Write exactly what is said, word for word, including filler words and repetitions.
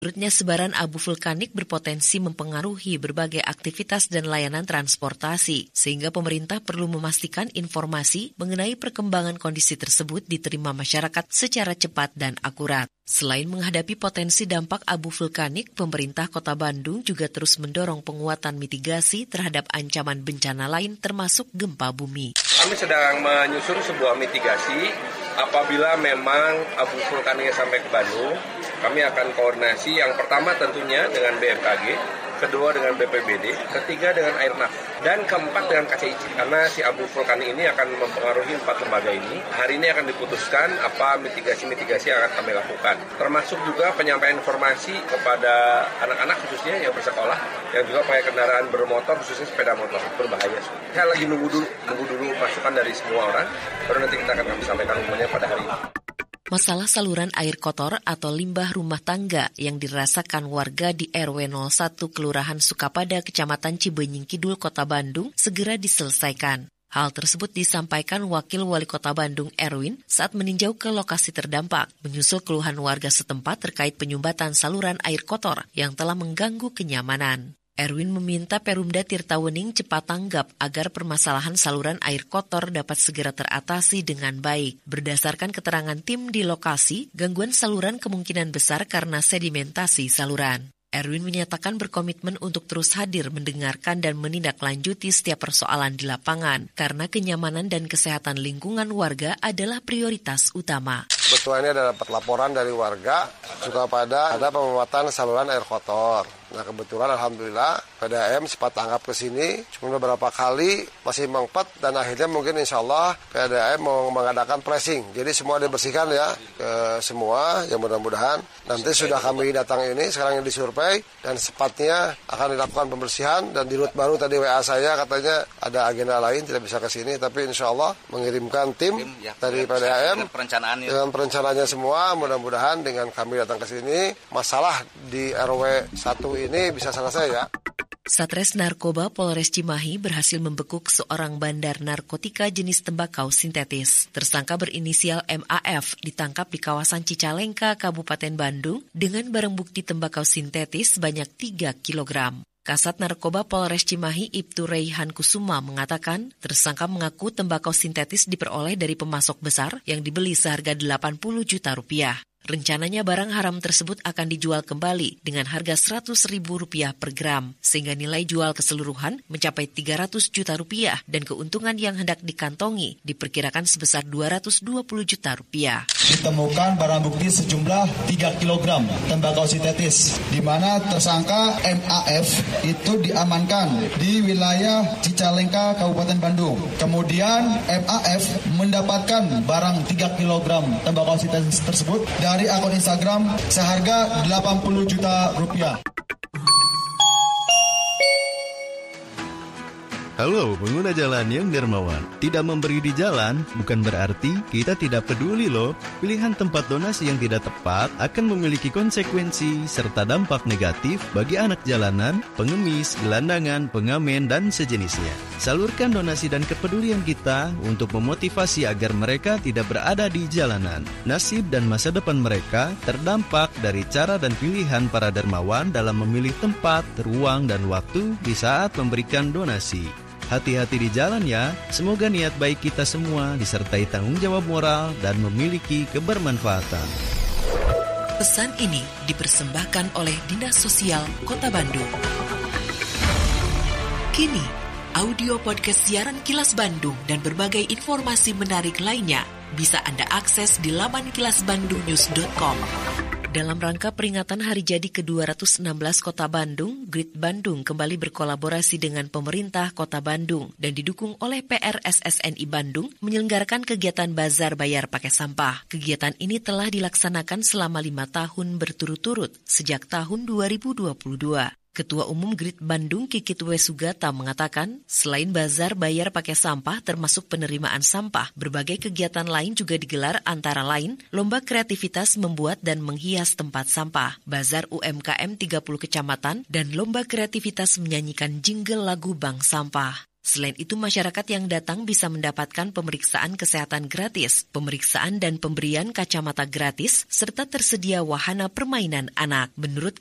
Menurutnya, sebaran abu vulkanik berpotensi mempengaruhi berbagai aktivitas dan layanan transportasi, sehingga pemerintah perlu memastikan informasi mengenai perkembangan kondisi tersebut diterima masyarakat secara cepat dan akurat. Selain menghadapi potensi dampak abu vulkanik, pemerintah Kota Bandung juga terus mendorong penguatan mitigasi terhadap ancaman bencana lain termasuk gempa bumi. Kami sedang menyusun sebuah mitigasi apabila memang abu vulkaniknya sampai ke Bandung. Kami akan koordinasi yang pertama tentunya dengan B M K G, kedua dengan B P B D, ketiga dengan Airnav, dan keempat dengan K C I C. Karena si abu vulkanik ini akan mempengaruhi empat lembaga ini. Hari ini akan diputuskan apa mitigasi-mitigasi yang akan kami lakukan. Termasuk juga penyampaian informasi kepada anak-anak khususnya yang bersekolah, yang juga pakai kendaraan bermotor, khususnya sepeda motor, berbahaya. Saya lagi nunggu dulu, nunggu dulu masukan dari semua orang, baru nanti kita akan kami sampaikan umumnya pada hari ini. Masalah saluran air kotor atau limbah rumah tangga yang dirasakan warga di R W nol satu Kelurahan Sukapada, Kecamatan Cibenying Kidul, Kota Bandung segera diselesaikan. Hal tersebut disampaikan Wakil Wali Kota Bandung Erwin saat meninjau ke lokasi terdampak, menyusul keluhan warga setempat terkait penyumbatan saluran air kotor yang telah mengganggu kenyamanan. Erwin meminta Perumda Tirtawening cepat tanggap agar permasalahan saluran air kotor dapat segera teratasi dengan baik. Berdasarkan keterangan tim di lokasi, gangguan saluran kemungkinan besar karena sedimentasi saluran. Erwin menyatakan berkomitmen untuk terus hadir mendengarkan dan menindaklanjuti setiap persoalan di lapangan, karena kenyamanan dan kesehatan lingkungan warga adalah prioritas utama. Betul, ini ada dapat laporan dari warga Sukapada ada pemuatan saluran air kotor. Nah kebetulan alhamdulillah P D A M sempat tanggap ke sini, cuma beberapa kali masih mengpet dan akhirnya mungkin insya Allah P D A M mau mengadakan pressing. Jadi semua dibersihkan ya ke semua, yang mudah-mudahan nanti sudah kami datang ini sekarang yang disurvei dan sepatnya akan dilakukan pembersihan. Dan di rute baru tadi W A saya katanya ada agenda lain tidak bisa ke sini, tapi insya Allah mengirimkan tim, tim ya, dari P D A M dengan perencanaannya semua. Mudah-mudahan dengan kami datang ke sini masalah di R W satu ini bisa selesai ya. Satres Narkoba Polres Cimahi berhasil membekuk seorang bandar narkotika jenis tembakau sintetis. Tersangka berinisial M A F ditangkap di kawasan Cicalengka, Kabupaten Bandung dengan barang bukti tembakau sintetis sebanyak tiga kilogram. Kasat Narkoba Polres Cimahi Ibtu Reihan Kusuma mengatakan tersangka mengaku tembakau sintetis diperoleh dari pemasok besar yang dibeli seharga delapan puluh juta rupiah. Rencananya barang haram tersebut akan dijual kembali dengan harga seratus ribu rupiah per gram, sehingga nilai jual keseluruhan mencapai tiga ratus juta rupiah dan keuntungan yang hendak dikantongi diperkirakan sebesar dua ratus dua puluh juta rupiah. Ditemukan barang bukti sejumlah tiga kilogram tembakau sintetis, di mana tersangka M A F itu diamankan di wilayah Cicalengka, Kabupaten Bandung. Kemudian M A F mendapatkan barang tiga kilogram tembakau sintetis tersebut dari akun Instagram seharga delapan puluh juta rupiah. Halo pengguna jalan yang dermawan. Tidak memberi di jalan bukan berarti kita tidak peduli loh. Pilihan tempat donasi yang tidak tepat akan memiliki konsekuensi serta dampak negatif bagi anak jalanan, pengemis, gelandangan, pengamen, dan sejenisnya. Salurkan donasi dan kepedulian kita untuk memotivasi agar mereka tidak berada di jalanan. Nasib dan masa depan mereka terdampak dari cara dan pilihan para dermawan dalam memilih tempat, ruang, dan waktu di saat memberikan donasi. Hati-hati di jalan ya, semoga niat baik kita semua disertai tanggung jawab moral dan memiliki kebermanfaatan. Pesan ini dipersembahkan oleh Dinas Sosial Kota Bandung. Kini, audio podcast siaran Kilas Bandung dan berbagai informasi menarik lainnya bisa Anda akses di laman kilas bandung news dot com. Dalam rangka peringatan Hari Jadi ke dua ratus enam belas Kota Bandung, Grid Bandung kembali berkolaborasi dengan pemerintah Kota Bandung dan didukung oleh P R S S N I Bandung menyelenggarakan kegiatan Bazar Bayar Pakai Sampah. Kegiatan ini telah dilaksanakan selama lima tahun berturut-turut sejak tahun dua ribu dua puluh dua. Ketua Umum Grid Bandung Kikit W. Sugata mengatakan, selain bazar bayar pakai sampah termasuk penerimaan sampah, berbagai kegiatan lain juga digelar antara lain lomba kreativitas membuat dan menghias tempat sampah, bazar U M K M tiga puluh kecamatan, dan lomba kreativitas menyanyikan jingle lagu Bank Sampah. Selain itu, masyarakat yang datang bisa mendapatkan pemeriksaan kesehatan gratis, pemeriksaan dan pemberian kacamata gratis, serta tersedia wahana permainan anak. Menurut